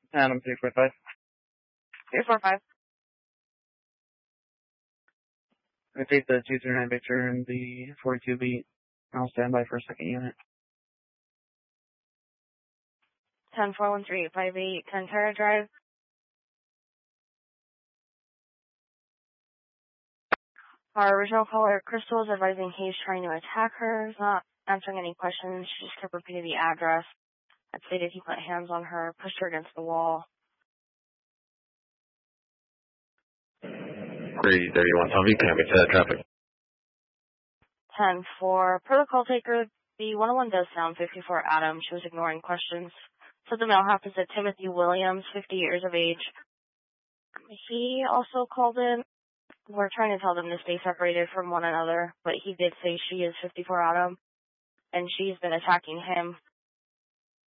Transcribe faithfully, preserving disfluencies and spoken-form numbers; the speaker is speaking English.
Adam three four five. three four five. I take the two three nine Victor and the forty-two beat. I'll stand by for a second unit. ten four one three eight five eight, ten Terra Drive. Our original caller, Crystal, is advising he's trying to attack her. He's not answering any questions. She just kept repeating the address. That stated he put hands on her, pushed her against the wall. three thirty-one, Tommy, can I get to that traffic? ten four. Protocol taker, the one oh one does sound fifty-four Adam. She was ignoring questions. So the male half is a Timothy Williams, fifty years of age. He also called in. We're trying to tell them to stay separated from one another, but he did say she is fifty-four Adam, and she's been attacking him.